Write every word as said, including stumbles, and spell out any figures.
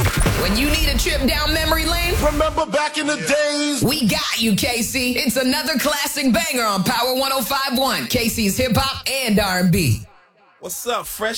When you need a trip down memory lane, remember back in the days? We got you, K C. It's another classic banger on Power one oh five point one, K C's hip hop and R and B. What's up, Fresh